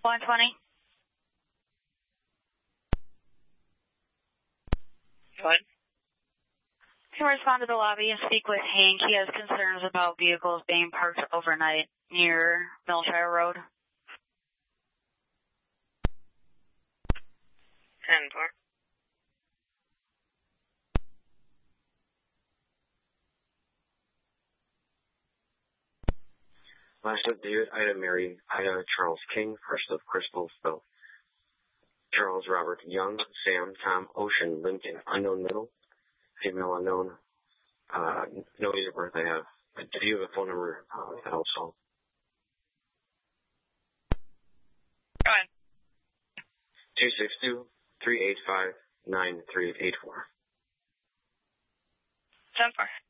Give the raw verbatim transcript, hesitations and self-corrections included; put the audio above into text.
one twenty. Go ahead. Can respond to the lobby and speak with Hank. He has concerns about vehicles being parked overnight near Millshire Road. ten four. Last of David, Ida Mary, Ida Charles King, first of Crystal Phil. Charles Robert Young, Sam, Tom, Ocean, Lincoln, unknown middle, female unknown, uh, no date of birth I have. Do you have a phone number uh, that helps all? Go ahead. two six two, three eight five, nine three eight four. ten four.